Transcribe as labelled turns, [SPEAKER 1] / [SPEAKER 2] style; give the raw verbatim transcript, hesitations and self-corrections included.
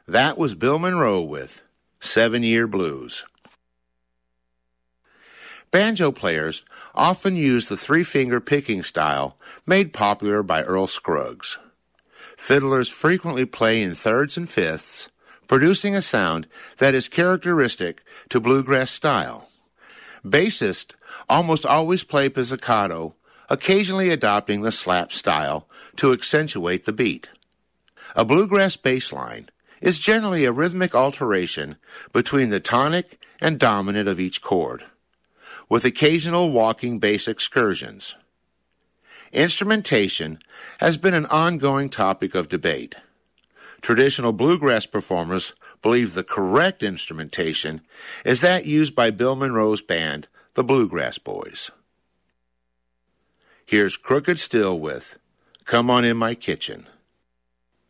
[SPEAKER 1] That was Bill Monroe with Seven Year Blues. Banjo players often use the three-finger picking style made popular by Earl Scruggs. Fiddlers frequently play in thirds and fifths, producing a sound that is characteristic to bluegrass style. Bassists almost always play pizzicato, occasionally adopting the slap style to accentuate the beat. A bluegrass bass line is generally a rhythmic alteration between the tonic and dominant of each chord, with occasional walking bass excursions. Instrumentation has been an ongoing topic of debate. Traditional bluegrass performers believe the correct instrumentation is that used by Bill Monroe's band, the Bluegrass Boys. Here's Crooked Still with Come On In My Kitchen.